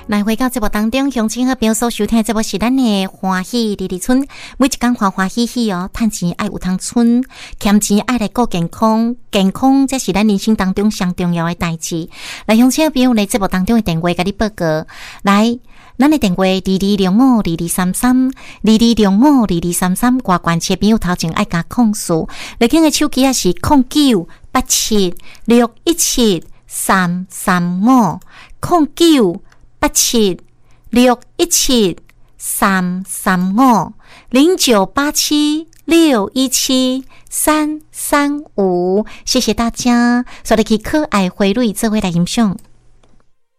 来回到节目当中，乡亲和朋友所收听的节目是咱的欢喜里里村，每一天欢欢喜喜哦，赚钱爱有通存，欠钱爱来顾健康，健康才是咱人生当中上重要的代志。来，乡亲和朋友来节目当中的电话甲你报告，来，咱的电话22052233，22052233，挂关切朋友头前爱加控诉，来听的手机也是0987-617-335，0987-617-335，谢谢大家，所以可爱回蕊这回来欣赏。